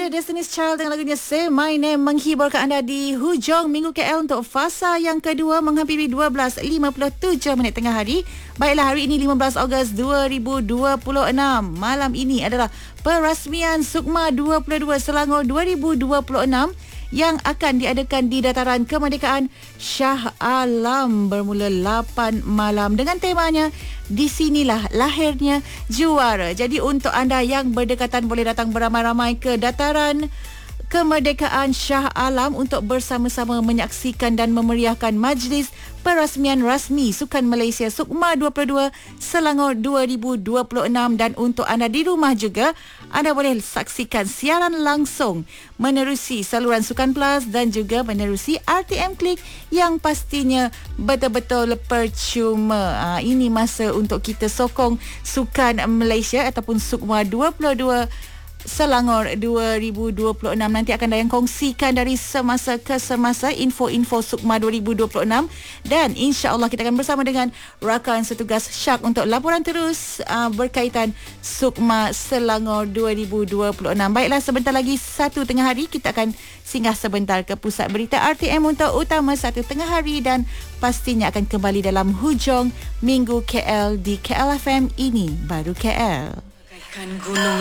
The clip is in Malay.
ada Destiny's Child dengan lagunya Say My Name menghiburkan anda di hujung Minggu KL untuk fasa yang kedua menghampiri 12.57 minit tengah hari. Baiklah, hari ini 15 Ogos 2026. Malam ini adalah perasmian Sukma 22 Selangor 2026 yang akan diadakan di Dataran Kemerdekaan Shah Alam bermula 8 malam dengan temanya Di Sinilah Lahirnya Juara. Jadi untuk anda yang berdekatan boleh datang beramai-ramai ke Dataran Kemerdekaan Shah Alam untuk bersama-sama menyaksikan dan memeriahkan majlis perasmian rasmi Sukan Malaysia Sukma 22 Selangor 2026. Dan untuk anda di rumah juga, anda boleh saksikan siaran langsung menerusi saluran Sukan Plus dan juga menerusi RTM Klik yang pastinya betul-betul percuma. Ini masa untuk kita sokong Sukan Malaysia ataupun Sukma 22 Selangor 2026. Nanti akan Dayang kongsikan dari semasa ke semasa info-info Sukma 2026 dan insya-Allah kita akan bersama dengan rakan setugas Syak untuk laporan terus berkaitan Sukma Selangor 2026. Baiklah, sebentar lagi 1 tengah hari kita akan singgah sebentar ke pusat berita RTM untuk utama 1 tengah hari dan pastinya akan kembali dalam hujung Minggu KL di KL FM. Ini baru KL.